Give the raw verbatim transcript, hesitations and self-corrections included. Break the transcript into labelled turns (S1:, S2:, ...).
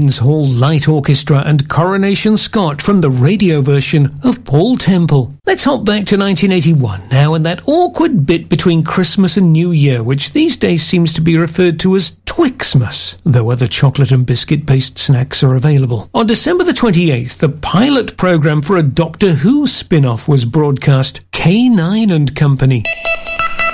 S1: Queen's Hall Light Orchestra and Coronation Scott from the radio version of Paul Temple. Let's hop back to nineteen eighty-one now, and that awkward bit between Christmas and New Year, which these days seems to be referred to as Twixmas, though other chocolate and biscuit-based snacks are available. On December the twenty-eighth, the pilot programme for a Doctor Who spin-off was broadcast, K nine and Company.